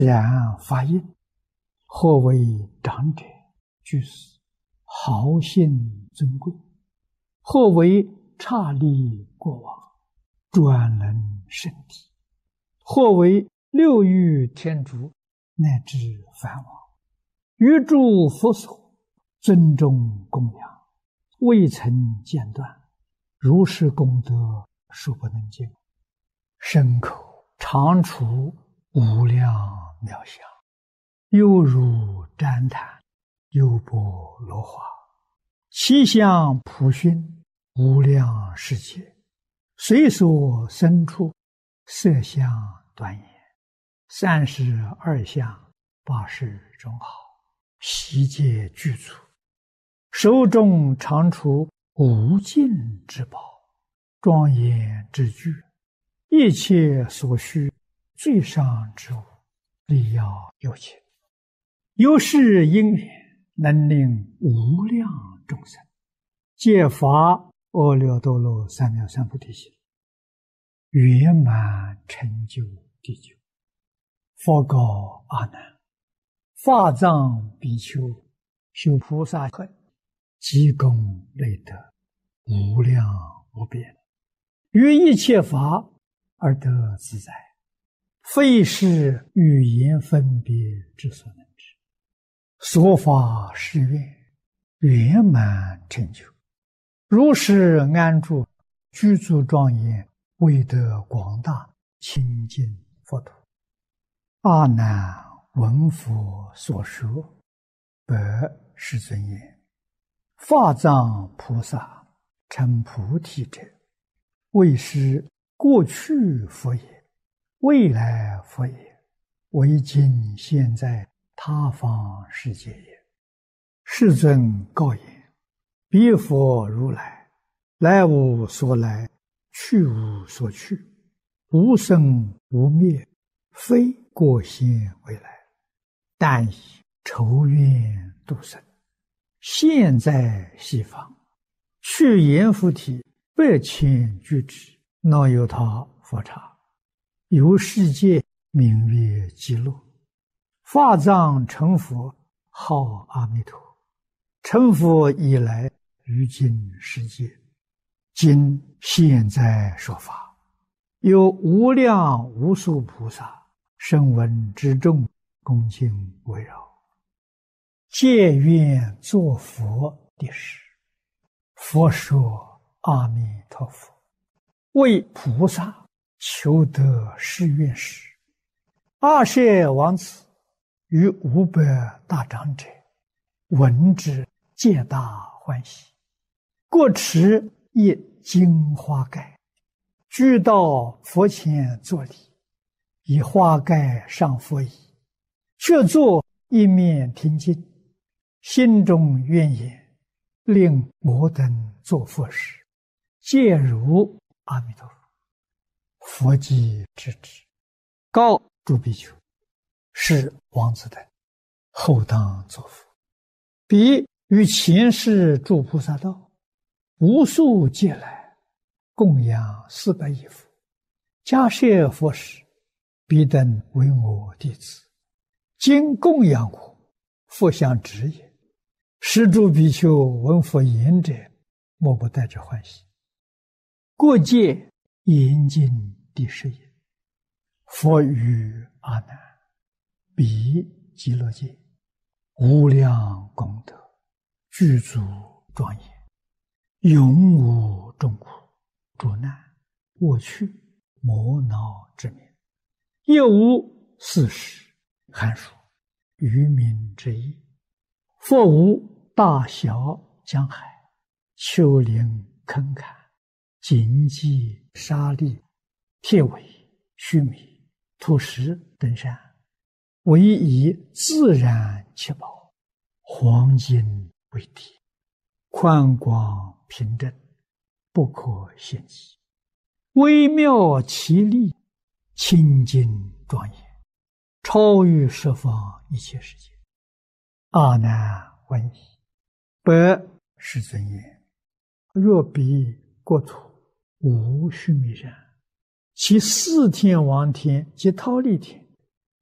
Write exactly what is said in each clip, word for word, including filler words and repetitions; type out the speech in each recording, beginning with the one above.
然发印，或为长者、居士，豪信尊贵；或为刹利国王，专能圣体；或为六欲天竺，乃至梵王，于诸佛所尊重供养，未曾间断，如是功德数不能尽，身口常处无量妙相，犹如旃檀，优波罗花，其相普熏无量世界，随所生处，色相端严，三十二相，八十种好，悉皆具足，手中常处无尽之宝，庄严之具，一切所需最上之物，力要有情，有是因缘，能令无量众生皆发阿耨多罗三藐三菩提心，圆满成就地久。佛告阿难：法藏比丘修菩萨恨，积功累德，无量无边，于一切法而得自在，非是语言分别之所能知。所发誓愿，圆满成就，如是安住，具足庄严，为得广大清净佛土。阿难闻佛所说，白世尊言：法藏菩萨成菩提者，为是过去佛也，未来佛也，为今现在他方世界也。世尊告言：彼佛如来，来无所来，去无所去，无生无灭，非过现未来，但以筹愿度生，现在西方，去阎浮提百千俱胝，那由他佛刹，由世界名曰极乐。法藏成佛，号阿弥陀。成佛以来，于今世界，今现在说法，有无量无数菩萨声闻之众，恭敬围绕，皆愿作佛的事。佛说：阿弥陀佛，为菩萨求得誓愿时，阿舍王子与五百大长者闻之，皆大欢喜，各持一金花盖，俱到佛前作礼，以花盖上佛椅，却坐一面听经，心中愿言：令摩等作佛时，皆如阿弥陀佛。佛即知之，告诸比丘：是王子等后当作佛。彼于前世诸菩萨道，无数劫来，供养四百亿佛，迦叶佛时，彼等为我弟子，今供养我，佛相指也。是诸比丘闻佛言者，莫不带着欢喜。过界严禁第十也。佛语阿难：彼极乐界无量功德，具足庄严，永无众苦、诸难、恶趣、魔恼之名，也无四时、寒暑、愚民之意。佛无大小江海、丘陵坑坎、荆棘沙砾、铁苇须弥、土石等山，唯以自然七宝，黄金为底，宽广平正，不可限计，微妙奇丽，清净庄严，超于十方一切世界。阿难闻已，白世尊言：若彼国土无须弥山，其四天王天及忉利天，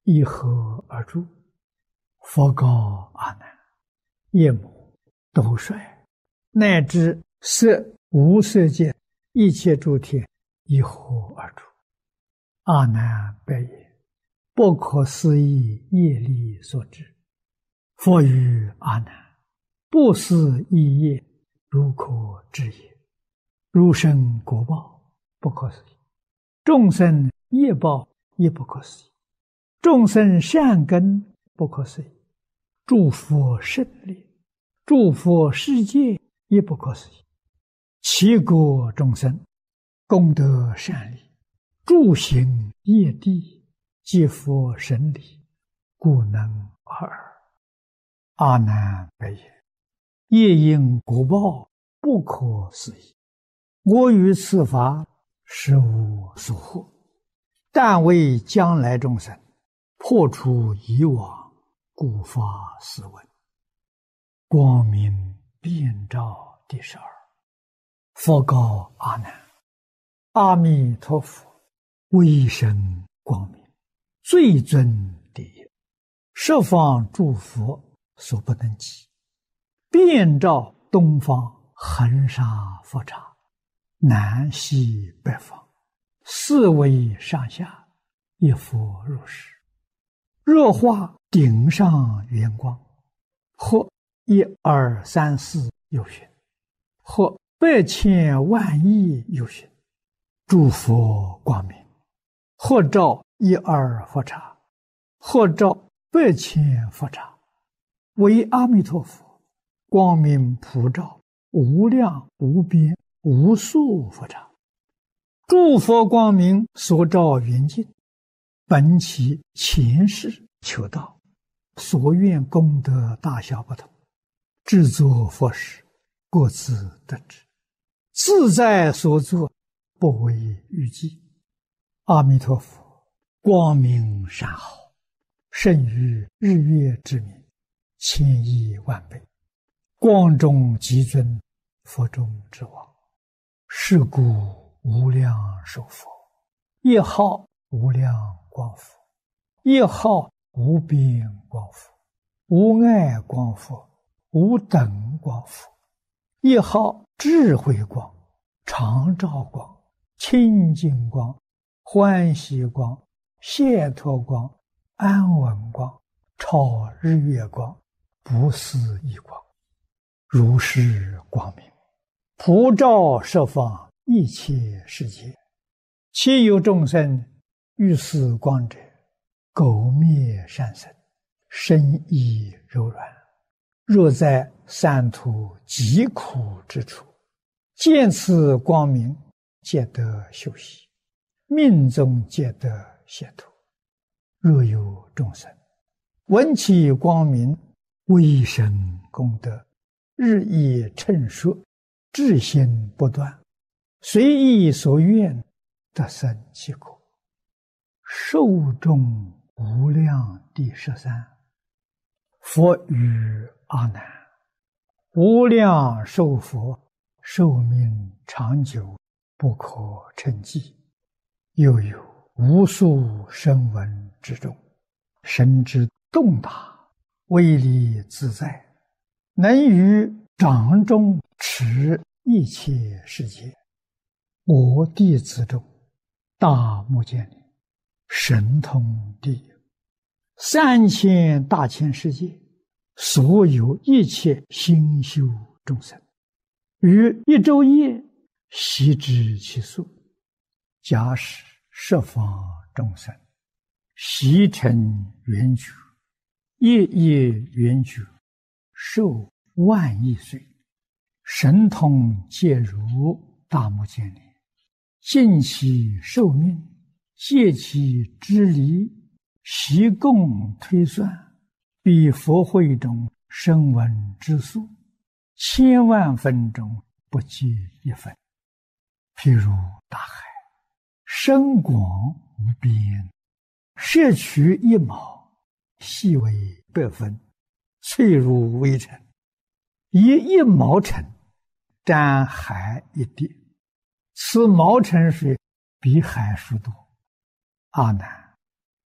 依合而住。佛告阿难：夜魔、斗率，乃至色无色界一切诸天，依合而住。阿难白言：不可思议业力所致。佛语阿难：不思议业，如可知也。如生果报，不可思议；众生业报，也不可思议；众生善根，不可思议；诸佛胜利，诸佛世界，也不可思议。其国众生，功德善利，诸行业地，皆佛神力，故能而尔。阿难白言：业因果报，不可思议。我于此法，实无所获，但为将来众生破除以往，故发斯文。光明遍照第十二。佛告阿难：阿弥陀佛威神光明，最尊第一，十方诸佛所不能及，遍照东方恒沙佛刹，南西北方，四维上下，一佛如是。若化顶上圆光，或一二三四有寻，或百千万亿有寻，诸佛光明，或照一二佛刹，或照百千佛刹，为阿弥陀佛光明普照无量无边无数佛刹。诸佛光明所照圆净，本其前世求道，所愿功德大小不同，制作佛事，各自得知，自在所作，不为预计。阿弥陀佛光明善好，胜于日月之明，千亿万倍，光中极尊，佛中之王。是故无量寿佛，一号无量光佛，一号无边光佛，无碍光佛，无等光佛，一号智慧光、常照光、清净光、欢喜光、解脱光、安稳光、超日月光、不思议光。如是光明普照十方一切世界，其有众生遇此光者，苟灭善生，身意柔软。若在三途极苦之处，见此光明，皆得休息，命中皆得解脱。若有众生闻其光明，威神功德，日益称说，至心不断，随意所愿，得生其果。寿终无量第十三。佛语阿难：无量寿佛寿命长久，不可称计。又有无数声闻之中，神之洞达，威力自在，能于掌中持一切世界。我弟子中，大目犍连神通第一，三千大千世界所有一切心修众生，于一昼夜悉知其数。假使十方众生悉成圆觉，夜夜圆觉，寿万亿岁，神通皆如大目犍连，尽其寿命，借其之离，悉共推算，比佛会中声闻之数，千万分中不计一分。譬如大海，深广无边，摄取一毛，细为百分，脆如微尘，以一毛尘沾海一滴，此毛尘水比海数多。阿难，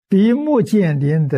比目犍连的